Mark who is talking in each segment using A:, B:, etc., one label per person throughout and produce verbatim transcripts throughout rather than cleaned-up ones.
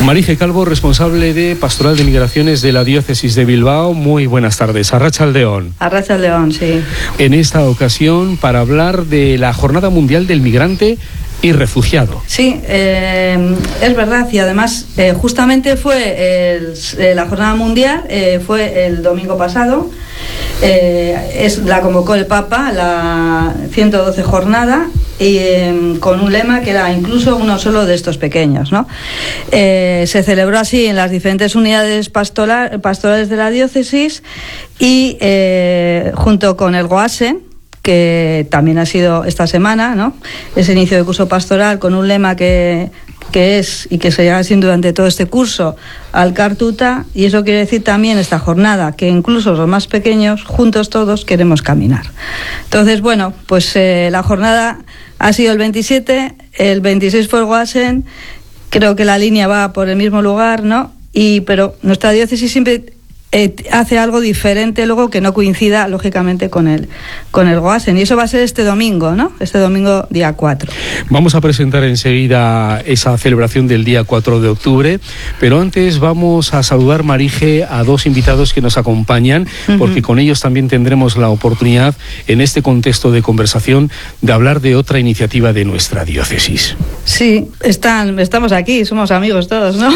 A: Marije Calvo, responsable de Pastoral de Migraciones de la Diócesis de Bilbao. Muy buenas tardes. Arratsaldeon.
B: Arratsaldeon, sí.
A: En esta ocasión, para hablar de la Jornada Mundial del Migrante y Refugiado.
B: Sí, eh, es verdad, y además eh, justamente fue el, eh, la Jornada Mundial, eh, fue el domingo pasado. Eh, es, la convocó el Papa, la ciento doce jornada, y eh, con un lema que era incluso uno solo de estos pequeños, ¿no? Eh, se celebró así en las diferentes unidades pastoral, pastorales de la diócesis y eh, junto con el Goasen, que también ha sido esta semana, ¿no? Ese inicio de curso pastoral con un lema que que es y que se lleva siendo durante todo este curso Alkartuta, y eso quiere decir también esta jornada que incluso los más pequeños, juntos todos, queremos caminar. Entonces, bueno, pues eh, la jornada ha sido el veintisiete, el veintiséis fue el Goasen, creo que la línea va por el mismo lugar, ¿no? Y pero nuestra diócesis siempre Eh, hace algo diferente luego que no coincida lógicamente con el con el Goasen, y eso va a ser este domingo, ¿no? Este domingo día cuatro.
A: Vamos a presentar enseguida esa celebración del día cuatro de octubre, pero antes vamos a saludar, Marije, a dos invitados que nos acompañan, uh-huh. porque con ellos también tendremos la oportunidad en este contexto de conversación de hablar de otra iniciativa de nuestra diócesis.
B: Sí, están, estamos aquí, somos amigos todos, ¿no?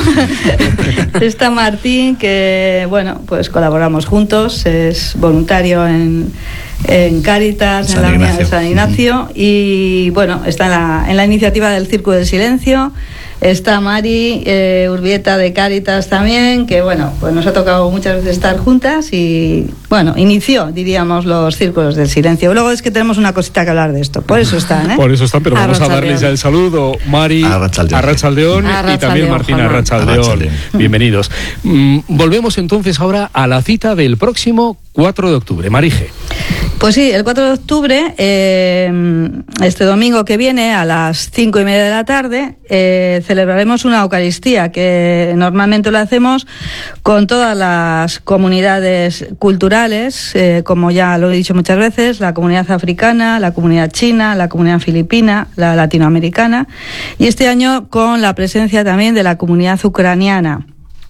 B: Está Martín, que bueno, pues colaboramos juntos, es voluntario en, en Cáritas, San en la Unidad de San Ignacio, uh-huh. y bueno, está en la, en la iniciativa del Círculo del Silencio. Está Mari eh, Urbieta de Cáritas también, que bueno, pues nos ha tocado muchas veces estar juntas y bueno, inició, diríamos, los Círculos del Silencio. Luego es que tenemos una cosita que hablar de esto, por eso están, ¿eh?
A: Por eso están, pero vamos a darles ya el saludo. Mari Arratsaldeon y también Martín Arratsaldeon. Bienvenidos. Mm, volvemos entonces ahora a la cita del próximo cuatro de octubre. Marije.
B: Pues sí, el cuatro de octubre, eh, este domingo que viene a las cinco y media de la tarde, eh, celebraremos una Eucaristía que normalmente lo hacemos con todas las comunidades culturales, eh, como ya lo he dicho muchas veces, la comunidad africana, la comunidad china, la comunidad filipina, la latinoamericana, y este año con la presencia también de la comunidad ucraniana.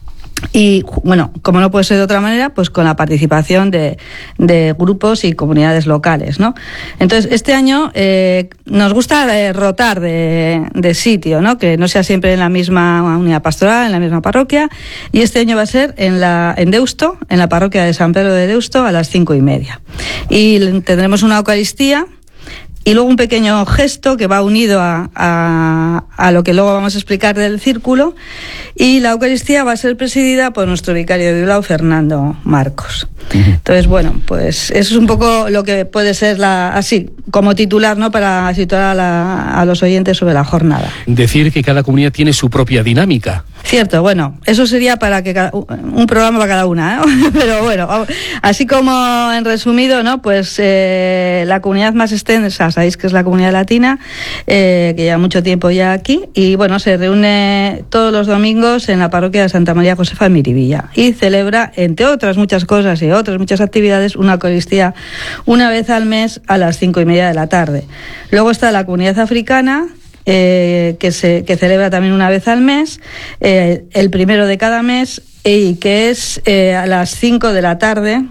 B: Y bueno, como no puede ser de otra manera, pues con la participación de, de grupos y comunidades locales, ¿no? Entonces, este año eh, nos gusta eh, rotar de, de sitio, ¿no? Que no sea siempre en la misma unidad pastoral, en la misma parroquia. Y este año va a ser en la en Deusto, en la parroquia de San Pedro de Deusto, a las cinco y media. Y tendremos una Eucaristía. Y luego un pequeño gesto que va unido a, a, a lo que luego vamos a explicar del círculo. Y la Eucaristía va a ser presidida por nuestro vicario de Bilbao, Fernando Marcos. Uh-huh. Entonces, bueno, pues eso es un poco lo que puede ser la así, como titular, ¿no? Para situar a, la, a los oyentes sobre la jornada.
A: Decir que cada comunidad tiene su propia dinámica.
B: Cierto, bueno, eso sería para que cada, un programa para cada una, ¿no? Pero bueno, así como en resumido, ¿no? Pues eh, la comunidad más extensa, sabéis que es la comunidad latina, eh, que lleva mucho tiempo ya aquí, y bueno, se reúne todos los domingos en la parroquia de Santa María Josefa en Miribilla y celebra, entre otras muchas cosas y otras muchas actividades, una Eucaristía una vez al mes a las cinco y media de la tarde. Luego está la comunidad africana, Eh, que se que celebra también una vez al mes, eh, el primero de cada mes, y que es eh, a las cinco de la tarde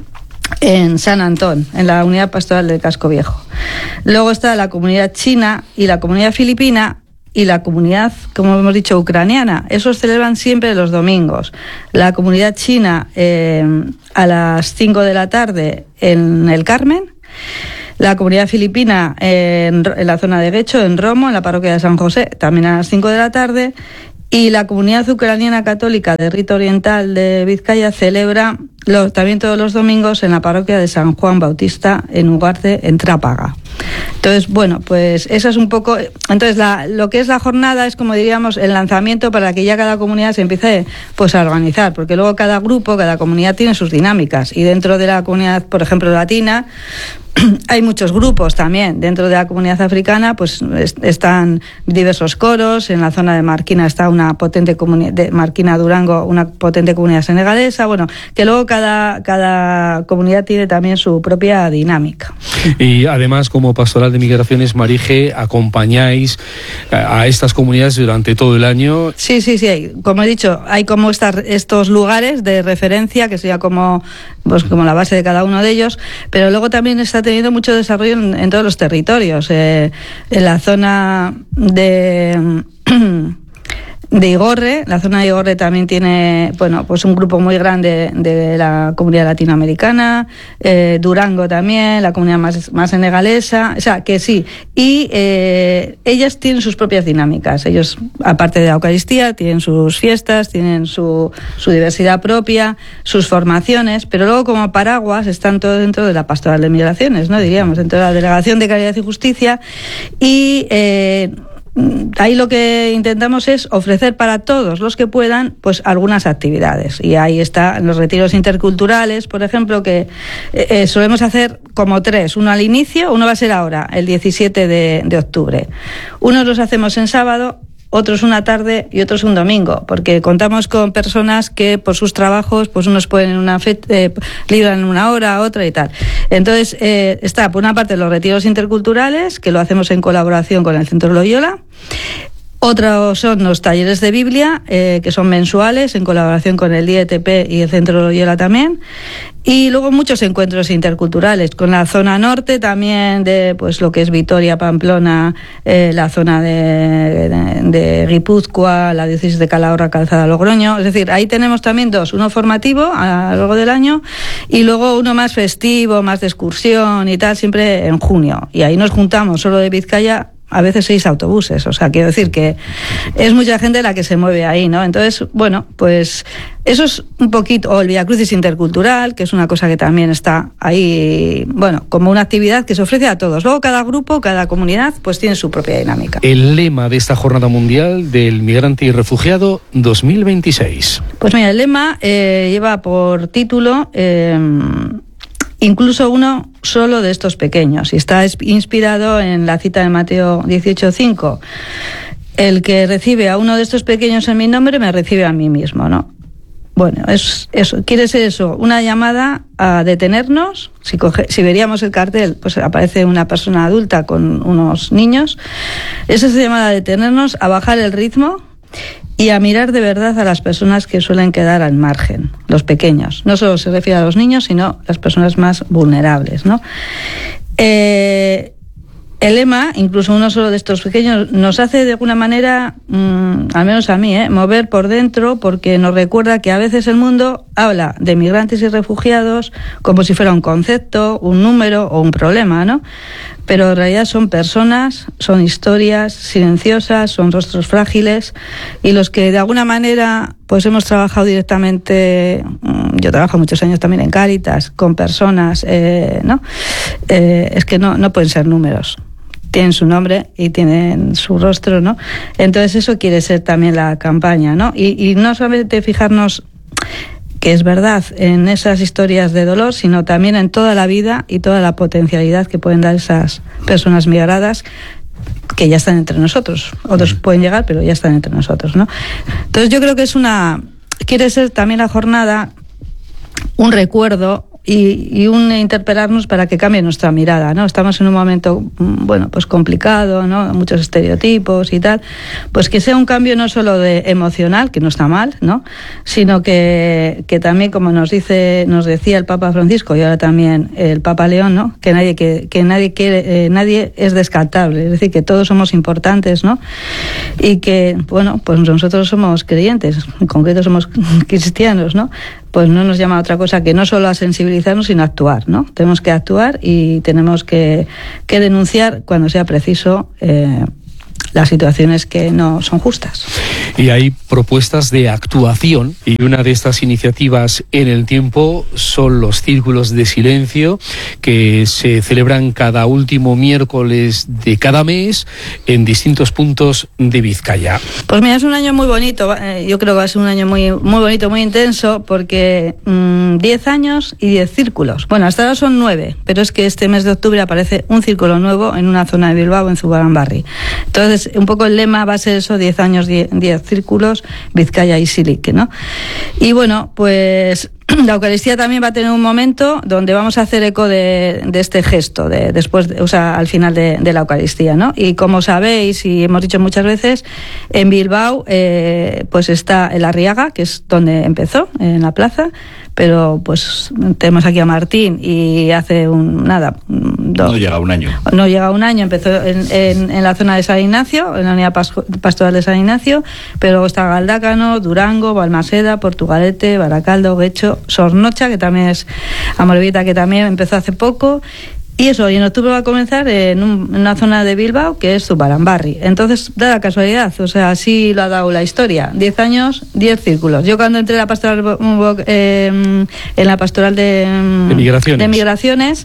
B: en San Antón, en la unidad pastoral del Casco Viejo. Luego está la comunidad china y la comunidad filipina y la comunidad, como hemos dicho, ucraniana. Esos celebran siempre los domingos. La comunidad china eh, a las cinco de la tarde en el Carmen. La comunidad filipina en, en la zona de Guecho, en Romo, en la parroquia de San José, también a las cinco de la tarde. Y la comunidad ucraniana católica de Rito Oriental de Vizcaya celebra los, también todos los domingos en la parroquia de San Juan Bautista en Ugarte, en Trápaga. Entonces, bueno, pues eso es un poco. Entonces, la, lo que es la jornada es, como diríamos, el lanzamiento para que ya cada comunidad se empiece pues a organizar, porque luego cada grupo, cada comunidad tiene sus dinámicas, y dentro de la comunidad, por ejemplo, latina, hay muchos grupos también. Dentro de la comunidad africana pues están diversos coros. En la zona de Marquina está una potente comunidad, de Marquina Durango, una potente comunidad senegalesa. Bueno, que luego cada cada, cada comunidad tiene también su propia dinámica.
A: Y además, como Pastoral de Migraciones, Marije, acompañáis a estas comunidades durante todo el año.
B: Sí, sí, sí. Como he dicho, hay como estas, estos lugares de referencia, que sería como, pues, como la base de cada uno de ellos, pero luego también está teniendo mucho desarrollo en, en todos los territorios. Eh, en la zona de... de Igorre, la zona de Igorre también tiene, bueno, pues un grupo muy grande de la comunidad latinoamericana, eh, Durango también, la comunidad más, más senegalesa, o sea, que sí. Y eh, ellas tienen sus propias dinámicas. Ellos, aparte de la Eucaristía, tienen sus fiestas, tienen su, su diversidad propia, sus formaciones, pero luego como paraguas están todo dentro de la Pastoral de Migraciones, ¿no? Diríamos, dentro de la Delegación de Caridad y Justicia. Y... Eh, ahí lo que intentamos es ofrecer para todos los que puedan pues algunas actividades, y ahí están los retiros interculturales, por ejemplo, que eh, solemos hacer como tres, uno al inicio, uno va a ser ahora, el diecisiete de octubre, unos los hacemos en sábado, otros una tarde y otros un domingo, porque contamos con personas que por sus trabajos, pues unos pueden una fe eh, libran una hora, otra y tal. Entonces eh, está por una parte los retiros interculturales, que lo hacemos en colaboración con el Centro Loyola. Otros son los talleres de Biblia, eh, que son mensuales, en colaboración con el I E T P y el Centro Loyola también. Y luego muchos encuentros interculturales, con la zona norte también, de pues lo que es Vitoria, Pamplona, eh, la zona de, de, de Guipúzcoa, la diócesis de Calahorra, Calzada, Logroño. Es decir, ahí tenemos también dos, uno formativo a lo largo del año y luego uno más festivo, más de excursión y tal, siempre en junio. Y ahí nos juntamos solo de Vizcaya a veces seis autobuses, o sea, quiero decir que es mucha gente la que se mueve ahí, ¿no? Entonces, bueno, pues eso es un poquito, o el Via Crucis intercultural, que es una cosa que también está ahí, bueno, como una actividad que se ofrece a todos. Luego cada grupo, cada comunidad, pues tiene su propia dinámica.
A: El lema de esta Jornada Mundial del Migrante y Refugiado dos mil veintiséis.
B: Pues mira, el lema eh, lleva por título... Eh, incluso uno solo de estos pequeños, y está inspirado en la cita de Mateo dieciocho cinco. El que recibe a uno de estos pequeños en mi nombre me recibe a mí mismo, ¿no? Bueno, es eso, quiere ser eso, una llamada a detenernos. Si, coge, si veríamos el cartel, pues aparece una persona adulta con unos niños. Es esa llamada a detenernos, a bajar el ritmo y a mirar de verdad a las personas que suelen quedar al margen, los pequeños. No solo se refiere a los niños, sino las personas más vulnerables, ¿no? Eh, el lema, incluso uno solo de estos pequeños, nos hace de alguna manera, mmm, al menos a mí, ¿eh? mover por dentro, porque nos recuerda que a veces el mundo habla de migrantes y refugiados como si fuera un concepto, un número o un problema, ¿no? Pero en realidad son personas, son historias silenciosas, son rostros frágiles, y los que de alguna manera pues hemos trabajado directamente, yo trabajo muchos años también en Cáritas, con personas, eh, ¿no? Eh, es que no, no pueden ser números. Tienen su nombre y tienen su rostro, ¿no? Entonces eso quiere ser también la campaña, ¿no? Y, y no solamente fijarnos que es verdad en esas historias de dolor, sino también en toda la vida y toda la potencialidad que pueden dar esas personas migradas que ya están entre nosotros. Otros pueden llegar, pero ya están entre nosotros, ¿no? Entonces yo creo que es una... quiere ser también la jornada un recuerdo y, y un interpelarnos para que cambie nuestra mirada, ¿no? Estamos en un momento, bueno, pues complicado, ¿no? Muchos estereotipos y tal, pues que sea un cambio no solo de emocional, que no está mal, ¿no? Sino que, que también, como nos dice, nos decía el Papa Francisco y ahora también el Papa León, ¿no? Que nadie que, que nadie quiere, eh, nadie es descartable, es decir, que todos somos importantes, ¿no? Y que, bueno, pues nosotros somos creyentes, en concreto somos cristianos, ¿no? Pues no nos llama a otra cosa que no solo a sensibilizarnos, sino a actuar, ¿no? Tenemos que actuar y tenemos que, que denunciar cuando sea preciso eh, las situaciones que no son justas.
A: Y hay propuestas de actuación, y una de estas iniciativas en el tiempo son los círculos de silencio que se celebran cada último miércoles de cada mes en distintos puntos de Vizcaya.
B: Pues mira, es un año muy bonito, yo creo que va a ser un año muy, muy bonito, muy intenso, porque mmm, diez años y diez círculos. Bueno, hasta ahora son nueve, pero es que este mes de octubre aparece un círculo nuevo en una zona de Bilbao, en Zubarambarri. Entonces, un poco el lema va a ser eso, diez años, diez círculos, Vizcaya y Silic, ¿no? Y bueno, pues la Eucaristía también va a tener un momento donde vamos a hacer eco de, de este gesto, de, después, de, o sea, al final de, de la Eucaristía, ¿no? Y como sabéis, y hemos dicho muchas veces, en Bilbao, eh, pues está el Arriaga, que es donde empezó, en la plaza, pero pues tenemos aquí a Martín y hace un, nada, dos,
C: no llega a un año.
B: No llega a un año, empezó en, en, en la zona de San Ignacio, en la unidad pastoral de San Ignacio, pero luego está Galdácano, Durango, Balmaseda, Portugalete, Baracaldo, Guecho, Sornocha, que también es Amorebieta, que también empezó hace poco. Y eso, y en octubre va a comenzar en, un, en una zona de Bilbao que es Zubarambarri. Entonces, da la casualidad, o sea, así lo ha dado la historia. Diez años, diez círculos. Yo cuando entré en la pastoral, eh, en la pastoral de,
A: de, migraciones.
B: de migraciones,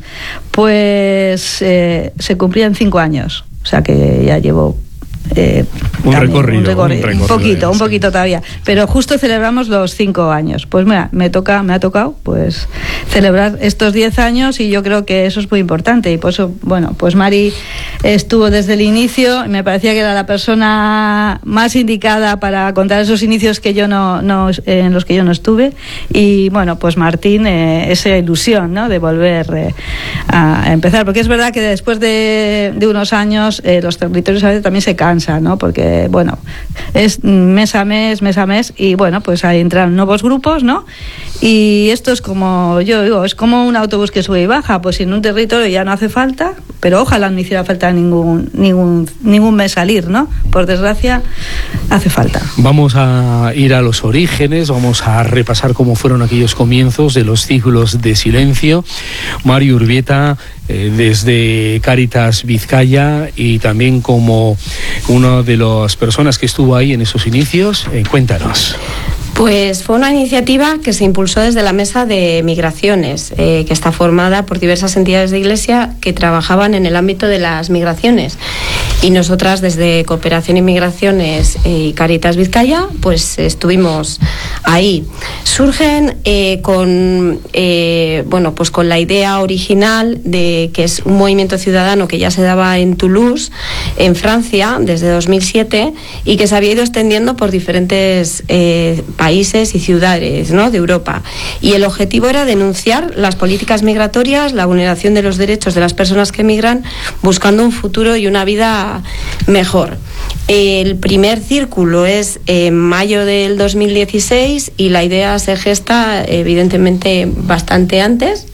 B: pues eh, se cumplían cinco años. O sea que ya llevo... Eh,
A: un,
B: también,
A: recorrido,
B: un recorrido,
A: un recorrido,
B: un poquito,
A: sí.
B: un poquito todavía, pero justo celebramos los cinco años. Pues mira, me toca, me ha tocado, pues celebrar estos diez años y yo creo que eso es muy importante y por eso, bueno, pues Mari estuvo desde el inicio y me parecía que era la persona más indicada para contar esos inicios que yo no, no en los que yo no estuve y bueno, pues Martín, eh, esa ilusión, ¿no? De volver eh, a empezar, porque es verdad que después de, de unos años eh, los territorios a veces también se cansan, ¿no? Porque, bueno, es mes a mes, mes a mes, y bueno, pues ahí entran nuevos grupos, ¿no? Y esto es como, yo digo, es como un autobús que sube y baja, pues en un territorio ya no hace falta, pero ojalá no hiciera falta ningún, ningún, ningún mes salir, ¿no? Por desgracia, hace falta.
A: Vamos a ir a los orígenes, vamos a repasar cómo fueron aquellos comienzos de los ciclos de silencio. Mari Urbieta, eh, desde Cáritas Vizcaya y también como una de las personas que estuvo ahí en esos inicios, eh, cuéntanos.
D: Pues fue una iniciativa que se impulsó desde la Mesa de Migraciones, eh, que está formada por diversas entidades de Iglesia que trabajaban en el ámbito de las migraciones. Y nosotras desde Cooperación y Migraciones eh, y Cáritas Vizcaya, pues estuvimos ahí. Surgen eh, con, eh, bueno, pues con la idea original de que es un movimiento ciudadano que ya se daba en Toulouse, en Francia, desde dos mil siete, y que se había ido extendiendo por diferentes eh, países y ciudades, ¿no?, de Europa. Y el objetivo era denunciar las políticas migratorias, la vulneración de los derechos de las personas que emigran, buscando un futuro y una vida mejor. El primer círculo es en mayo del dos mil dieciséis y la idea se gesta evidentemente bastante antes.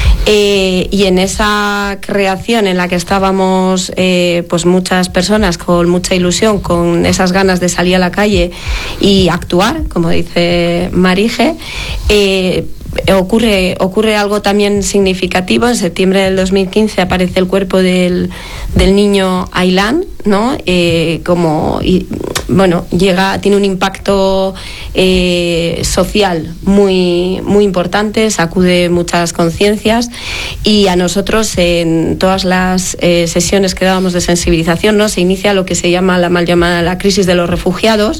D: Eh, y en esa creación en la que estábamos eh, pues muchas personas con mucha ilusión, con esas ganas de salir a la calle y actuar, como dice Marije, eh, Ocurre, ocurre algo también significativo. En septiembre del dos mil quince aparece el cuerpo del, del niño Ailán, ¿no? Eh, como, y, bueno, llega, tiene un impacto eh, social muy, muy importante, sacude muchas conciencias y a nosotros en todas las eh, sesiones que dábamos de sensibilización, ¿no?, se inicia lo que se llama la mal llamada la crisis de los refugiados.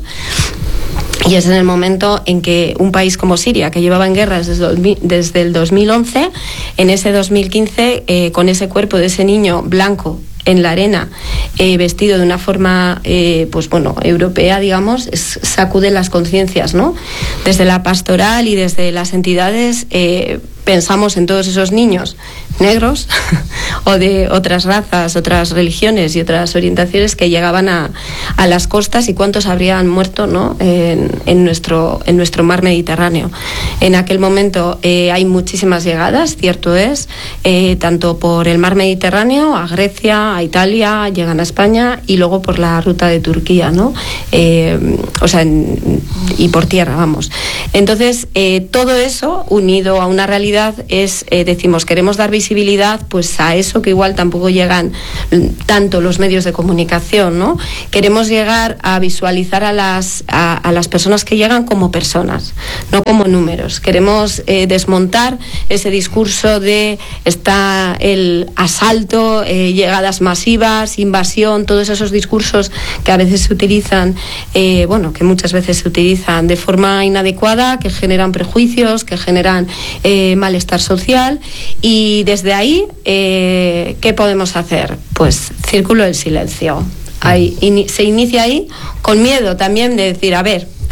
D: Y es en el momento en que un país como Siria, que llevaba en guerra desde, desde el dos mil once, en ese dos mil quince, eh, con ese cuerpo de ese niño blanco en la arena, eh, vestido de una forma, eh, pues bueno, europea, digamos, es, sacude las conciencias, ¿no? Desde la pastoral y desde las entidades eh, pensamos en todos esos niños negros o de otras razas, otras religiones y otras orientaciones que llegaban a, a las costas y cuántos habrían muerto, ¿no?, en, en, nuestro, en nuestro mar Mediterráneo. En aquel momento eh, hay muchísimas llegadas, cierto es, eh, tanto por el mar Mediterráneo, a Grecia, a Italia, llegan a España y luego por la ruta de Turquía, ¿no? Eh, o sea, en, y por tierra, vamos. Entonces, eh, todo eso, unido a una realidad, es, eh, decimos, queremos dar visibilidad pues a eso que igual tampoco llegan tanto los medios de comunicación, ¿no? Queremos llegar a visualizar a las, a, a las personas que llegan como personas, no como números. Queremos eh, desmontar ese discurso de está el asalto, eh, llegadas masivas, invasión, todos esos discursos que a veces se utilizan, eh, bueno, que muchas veces se utilizan de forma inadecuada, que generan prejuicios, que generan eh, malestar social. Y desde ahí, eh, ¿qué podemos hacer? Pues círculo del silencio. Ahí, in, se inicia ahí con miedo también de decir, a ver,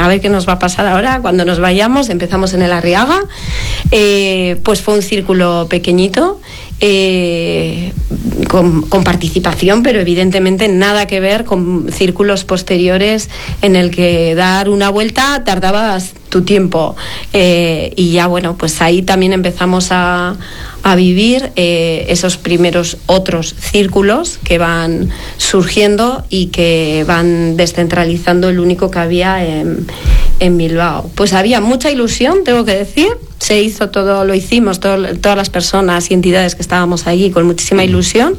D: a ver qué nos va a pasar ahora cuando nos vayamos. Empezamos en el Arriaga, eh, pues fue un círculo pequeñito, eh, con, con participación, pero evidentemente nada que ver con círculos posteriores en el que dar una vuelta tardabas tu tiempo, eh, y ya bueno, pues ahí también empezamos a, a vivir eh, esos primeros otros círculos que van surgiendo y que van descentralizando el único que había en, en Bilbao. Pues había mucha ilusión, tengo que decir, se hizo todo, lo hicimos todo, todas las personas y entidades que estábamos allí con muchísima ilusión.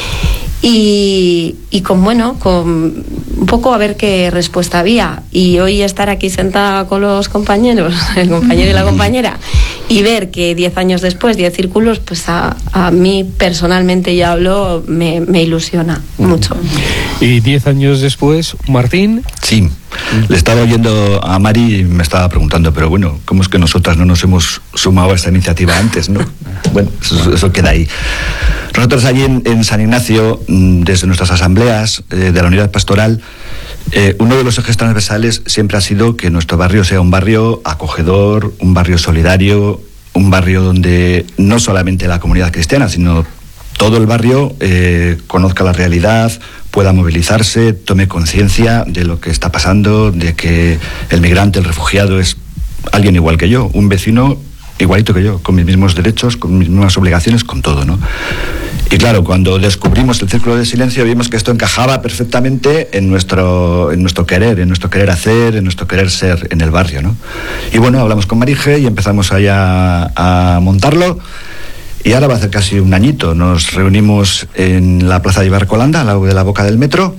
D: Y, y con bueno, con un poco a ver qué respuesta había. Y hoy estar aquí sentada con los compañeros, el compañero y la compañera, y ver que diez años después, diez círculos, pues a, a mí personalmente, ya hablo, me, me ilusiona mucho.
A: Y diez años después, Martín.
C: Sí, le estaba oyendo a Mari y me estaba preguntando, pero bueno, ¿cómo es que nosotras no nos hemos sumado a esta iniciativa antes, no? Bueno, eso, eso queda ahí. Nosotros allí en, en San Ignacio, desde nuestras asambleas eh, de la unidad pastoral, eh, uno de los ejes transversales siempre ha sido que nuestro barrio sea un barrio acogedor, un barrio solidario, un barrio donde no solamente la comunidad cristiana, sino todo el barrio eh, conozca la realidad, pueda movilizarse, tome conciencia de lo que está pasando, de que el migrante, el refugiado es alguien igual que yo, un vecino igualito que yo, con mis mismos derechos, con mis mismas obligaciones, con todo, ¿no? Y claro, cuando descubrimos el Círculo de Silencio, vimos que esto encajaba perfectamente en nuestro, en nuestro querer, en nuestro querer hacer, en nuestro querer ser en el barrio, ¿no? Y bueno, hablamos con Marije y empezamos allá a montarlo. Y ahora va a hacer casi un añito. Nos reunimos en la Plaza de Ibarcolanda, al lado de la boca del metro.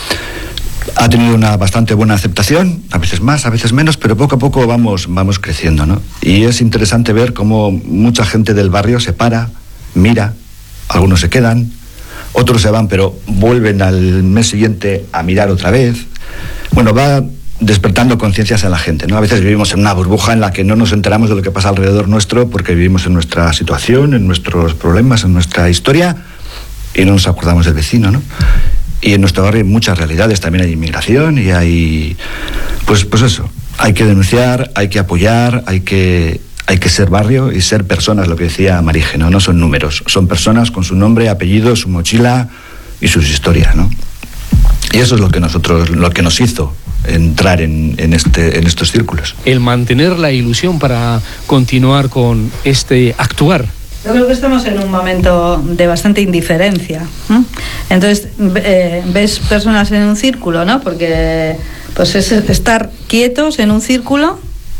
C: Ha tenido una bastante buena aceptación, a veces más, a veces menos, pero poco a poco vamos, vamos creciendo, ¿no? Y es interesante ver cómo mucha gente del barrio se para, mira, algunos se quedan, otros se van, pero vuelven al mes siguiente a mirar otra vez. Bueno, va despertando conciencias en la gente, ¿no? A veces vivimos en una burbuja en la que no nos enteramos de lo que pasa alrededor nuestro porque vivimos en nuestra situación, en nuestros problemas, en nuestra historia, y no nos acordamos del vecino, ¿no? Y en nuestro barrio hay muchas realidades, también hay inmigración y hay, pues, pues eso, hay que denunciar, hay que apoyar, hay que, hay que ser barrio y ser personas, lo que decía Marije, ¿no? No son números, son personas con su nombre, apellido, su mochila y sus historias, ¿no? Y eso es lo que nosotros, lo que nos hizo entrar en, en, este, en estos círculos.
A: El mantener la ilusión para continuar con este actuar.
B: Yo creo que estamos en un momento de bastante indiferencia. ¿eh? Entonces, eh, ves personas en un círculo, ¿no? Porque pues es estar quietos en un círculo,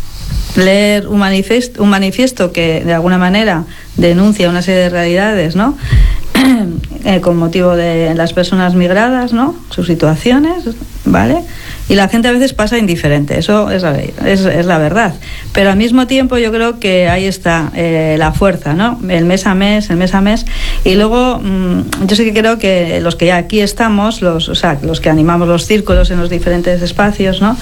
B: leer un manifiesto, un manifiesto que de alguna manera denuncia una serie de realidades, ¿no? eh, con motivo de las personas migradas, ¿no? Sus situaciones, ¿vale? Y la gente a veces pasa indiferente, eso es la, es, es la verdad. Pero al mismo tiempo yo creo que ahí está eh, la fuerza, ¿no? El mes a mes, el mes a mes. Y luego mmm, yo sí que creo que los que ya aquí estamos, los, o sea, los que animamos los círculos en los diferentes espacios, ¿no?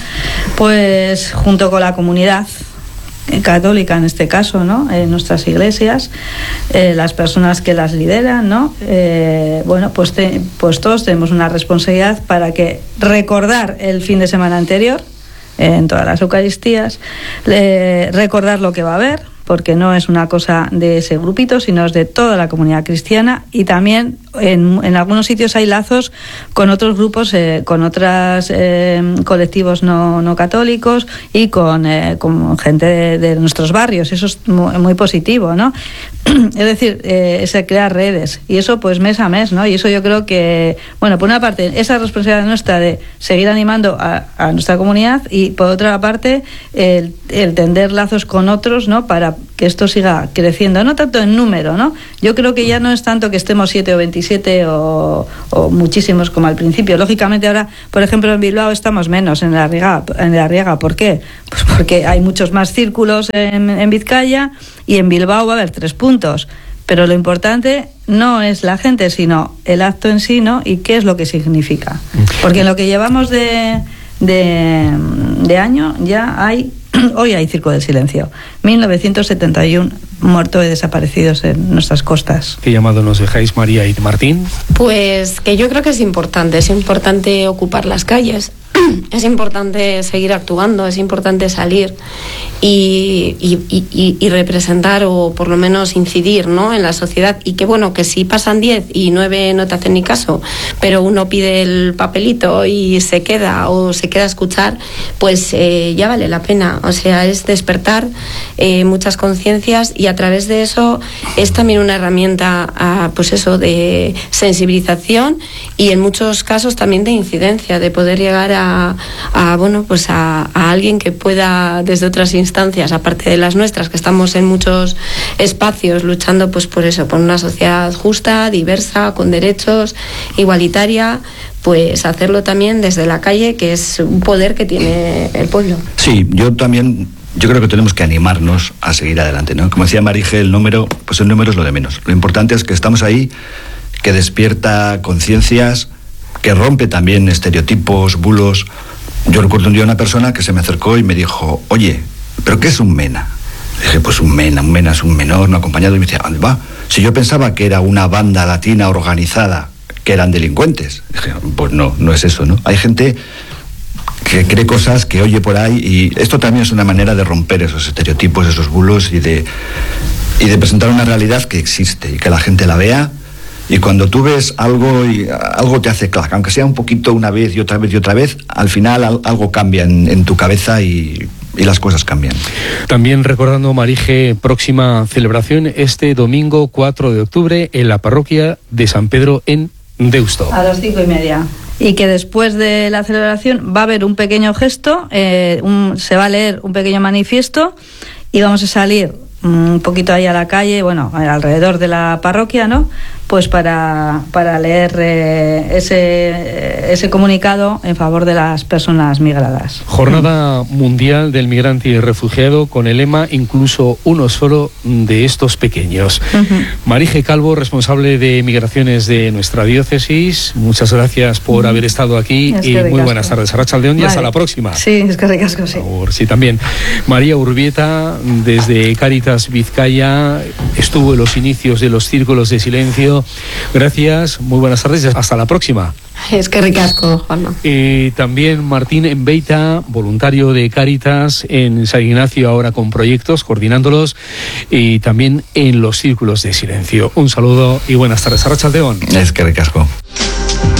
B: Pues junto con la comunidad católica en este caso, ¿no? En nuestras iglesias, eh, las personas que las lideran, ¿no? Eh, bueno, pues, te, pues todos tenemos una responsabilidad para que recordar el fin de semana anterior, eh, en todas las Eucaristías, eh, recordar lo que va a haber, porque no es una cosa de ese grupito, sino es de toda la comunidad cristiana, y también en, en algunos sitios hay lazos con otros grupos, eh, con otros eh, colectivos no, no católicos y con, eh, con gente de, de nuestros barrios. Eso es muy, muy positivo, ¿no? Es decir, eh, es crear redes, y eso pues mes a mes, ¿no? Y eso yo creo que, bueno, por una parte, esa responsabilidad nuestra de seguir animando a, a nuestra comunidad, y por otra parte, el, el tender lazos con otros, ¿no? Para que esto siga creciendo, no tanto en número, ¿no? Yo creo que ya no es tanto que estemos siete o veintisiete o, o muchísimos como al principio. Lógicamente ahora, por ejemplo, en Bilbao estamos menos en la Riega. En la Riega, ¿por qué? Pues porque hay muchos más círculos en, en Vizcaya, y en Bilbao va a haber tres puntos. Pero lo importante no es la gente, sino el acto en sí, ¿no? Y qué es lo que significa. Porque en lo que llevamos de, de, de año ya hay... Hoy hay Círculo del Silencio. mil novecientos setenta y uno muertos y desaparecidos en nuestras costas.
A: ¿Qué llamado nos dejáis, María y Martín?
D: Pues que yo creo que es importante, es importante ocupar las calles. es importante seguir actuando, es importante salir y, y, y, y representar o por lo menos incidir, ¿no?, en la sociedad, y que bueno, que si pasan diez y nueve no te hacen ni caso, pero uno pide el papelito y se queda o se queda a escuchar, pues eh, ya vale la pena. O sea, es despertar eh, muchas conciencias, y a través de eso es también una herramienta a, pues eso, de sensibilización y en muchos casos también de incidencia, de poder llegar a A, a bueno pues a, a alguien que pueda desde otras instancias aparte de las nuestras, que estamos en muchos espacios luchando pues por eso, por una sociedad justa, diversa, con derechos, igualitaria, pues hacerlo también desde la calle, que es un poder que tiene el pueblo.
C: Sí, yo también yo creo que tenemos que animarnos a seguir adelante, ¿no? Como decía Marije, el número, pues el número es lo de menos. Lo importante es que estamos ahí, que despierta conciencias, que rompe también estereotipos, bulos. Yo recuerdo un día una persona que se me acercó y me dijo, oye, ¿pero qué es un MENA? Dije, pues un MENA, un MENA es un menor no acompañado. Y me decía, ¿dónde va? Si yo pensaba que era una banda latina organizada, que eran delincuentes. Dije, pues no, no es eso, ¿no? Hay gente que cree cosas, que oye por ahí, y esto también es una manera de romper esos estereotipos, esos bulos, y de, y de presentar una realidad que existe y que la gente la vea. Y cuando tú ves algo y algo te hace clac, aunque sea un poquito una vez y otra vez y otra vez, al final al, algo cambia en, en tu cabeza y, y las cosas cambian.
A: También recordando, Marije, próxima celebración este domingo cuatro de octubre en la parroquia de San Pedro en Deusto.
B: A las cinco y media. Y que después de la celebración va a haber un pequeño gesto, eh, un, se va a leer un pequeño manifiesto y vamos a salir un poquito ahí a la calle, bueno, alrededor de la parroquia, ¿no?, pues para, para leer eh, ese, ese comunicado en favor de las personas migradas.
A: Jornada Mundial del Migrante y Refugiado, con el lema incluso uno solo de estos pequeños. Uh-huh. Marije Calvo, responsable de migraciones de nuestra diócesis, muchas gracias por uh-huh. haber estado aquí es y muy ricasco. Buenas tardes. Arratsaldeon y vale. Hasta la próxima.
B: Sí, es que ricasco, sí.
A: Por favor, sí, también. María Urbieta, desde Cáritas Vizcaya, estuvo en los inicios de los círculos de silencio. Gracias, muy buenas tardes, hasta la próxima.
D: Es que ricasco, Juanma.
A: Y también Martín Enbeita, voluntario de Cáritas en San Ignacio, ahora con proyectos, coordinándolos, y también en los círculos de silencio. Un saludo y buenas tardes. Arratsaldeon.
C: Es que ricasco.